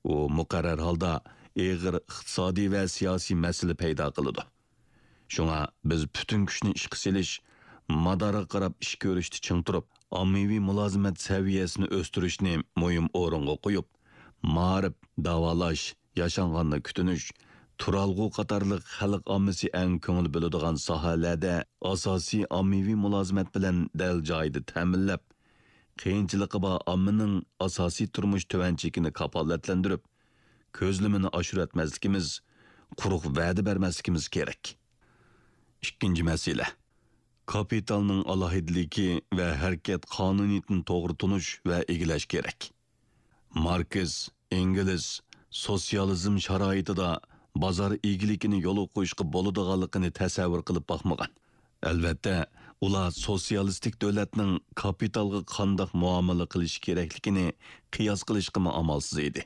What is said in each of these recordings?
u muqarrar holda ig'ir iqtisodiy va siyosiy masala paydo qiladi. Shunga biz butun kuchni ishga selish, madoriga qarab ish ko'rishni ching turib, ommaviy mulozimat saviyasini o'stirishni muhim o'ringa qo'yib, ma'rif, davolash, yashanganni kutinish, turalg'u qatorliq xalq ommasi eng ko'ngil bo'ladigan sohalarda asosiy ommaviy mulozimat bilan dal joyida ta'minlab, qiyinchiligi bor ommaning asosiy turmush tuvanchigini kafolatlantirib, ko'zlimini oshiratmasligimiz, quruq va'da bermasligimiz kerak. Ikkinchi masala. Kapitalning alohidligi va harakat qonuniyatini to'g'ri tunish va egilash kerak. Marks, Engels sotsializm sharoitida bozor egiligini yo'l qo'yishga bo'ladiganligini tasavvur qilib boqmagan. Albatta, ular sotsialistik davlatning kapitalga qanday muomala qilish kerakligini qiyos qilishga amalsiz edi.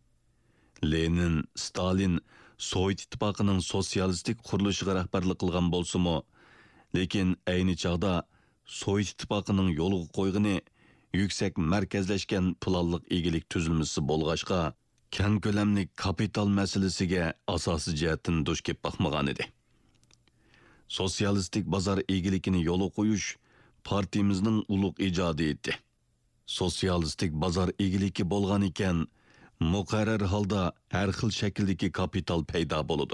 Lenin, Stalin Sovet ittifoqining sotsialistik qurilishiga rahbarlik qilgan bo'lsa-mu, lekin ayni chog'da Sovet ittifoqining yo'lga qo'ygani yuksak markazlashgan planliq egilik tuzilmasi bo'lg'achqa, keng ko'lamli kapital masalasiga asosiy jihatdan duch kelib boqmagan edi. Sotsialistik bozor egiligini yo'lga qo'yish partiyamizning ulug' ijodi edi. Sotsialistik bozor egiligi bo'lgan ekan, muqarrar holda har xil shakldagi kapital paydo bo'ladi.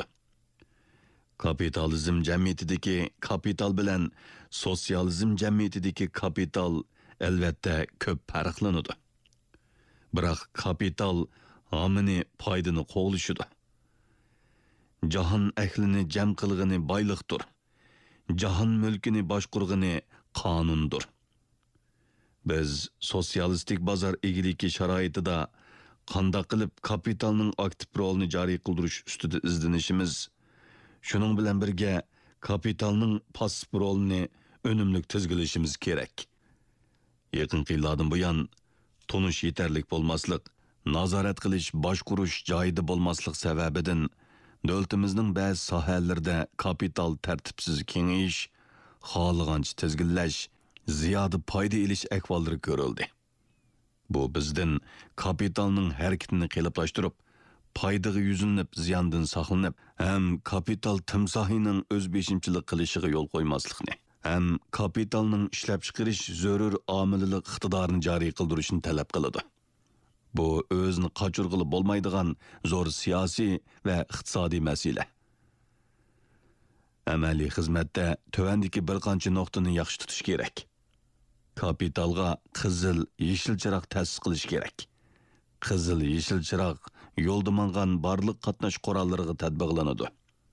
Kapitalizm jamiyatidagi kapital bilan sotsializm jamiyatidagi kapital albatta ko'p farqlanadi. Biroq kapital omini foydani qo'g'lishidi. Jahon ahlini jam qilg'ini boyliqdir. Jahon mulkini boshqurg'ini qonundir. Biz sotsialistik bozor egiligi sharoitida qanday qilib kapitalning aktiv rolini joriy qildirish ustida izlanishimiz, shuning bilan birga kapitalning passiv rolini unumli tizgilashimiz kerak. Yaqin yillardan buyon tunish yetarlik bo'lmaslik, nazorat qilish, boshqurish joyida bo'lmaslik sababidan davlatimizning ba'zi sohalarida kapital tartibsiz kengayish, xohlagancha tizgillash, ziyoda foyda olish ahvollari ko'rildi. Bu bizden kapitalning harakatini qiyinlashtirib, foydaga yuzinib, ziyondan saqlanib, ham kapital timsohining o'z beshimchilik qilishiga yo'l qo'ymaslikni, ham kapitalning ishlab chiqarish zarur omililik iqtidorini joriy qildirishni talab qiladi. Bu o'zini qochirg'ili bo'lmaydigan zo'r siyosiy va iqtisodiy masala. Amaliy xizmatda tuvandagi bir qancha nuqtani yaxshi tutish kerak. Kapitalga qizil, yeşil chiroq ta'sis qilish kerak. Qizil, yeşil chiroq yo'lda mangan barliq qatnash qurollariga tatbiqlanadi.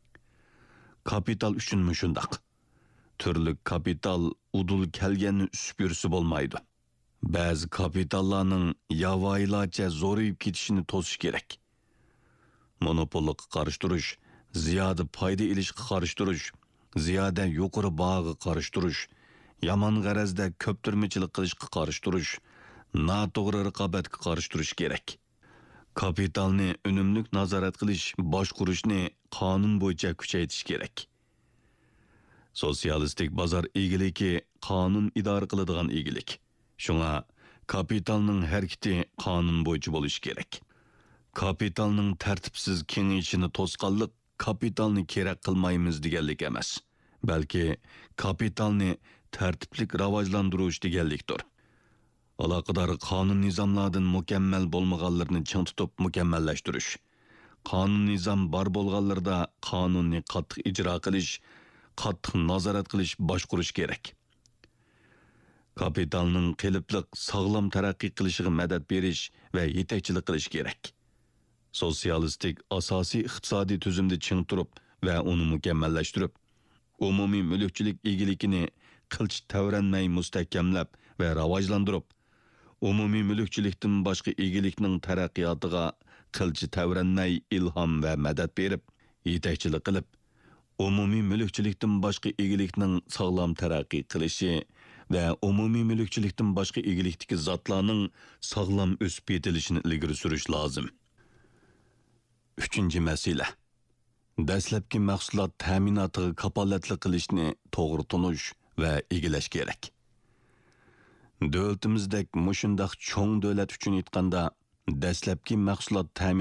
Kapital uchun shundaq. Turli kapital udul kelganni usib yursa bo'lmaydi. Ba'zi kapitallarning yavoyilarcha zo'rayib ketishini to'sish kerak. Monopollikqa qarshi turish, ziyoda foyda olishga qarshi turish, ziyoda yuqori bag'ga qarshi turish, yomon g'arazda ko'ptirmachilik qilishga qarshi turish, noto'g'ri raqobatga qarshi turish kerak. Kapitalni unumli nazorat qilish, boshqurishni qonun bo'yicha kuchaytirish kerak. Sotsialistik bozor egiligi qonun idora qiladigan egilik. Shunga kapitalning harakati qonun bo'yicha bo'lishi kerak. Kapitalning tartibsiz kengayishini to'sqanlik kapitalni kerak qilmaymiz deganlik emas, balki kapitalni tartiblik rivojlantirish deganlikdir. Aloqador qonun nizomlardan mukammal bo'lmaganlarni ching tutib mukammallashtirish, qonun nizom bor bo'lganlarda qonunni qattiq ijro qilish, qattiq nazorat qilish, boshqurish kerak. Kapitalning qilibliq, sog'lom taraqqiy qilishiga madad berish va yetakchilik qilish kerak. Sotsialistik asosiy iqtisodiy tuzumda ching turib va uni mukammallashtirib, umumiy mulkchilik egiligini qilch tavranmay mustahkamlab va rivojlantirib, umumiy mulkchilikdan boshqa egilikning taraqqiyotiga qilch tavranmay ilhom va madad berib, yetakchilik qilib, umumiy mulkchilikdan boshqa egilikning sog'lom taraqqiy qilishi va umumiy mulkchilikdan boshqa egilikdagi zotlarning sog'lom o'sib yetilishini ilgari surish lozim. Üçüncü masala. Dastlabki mahsulot ta'minotiga kapolatlik qilishni to'g'ri tunish va egilash kerak. Davlatimizdek mushundaq cho'ng davlat uchun aytganda, dastlabki mahsulot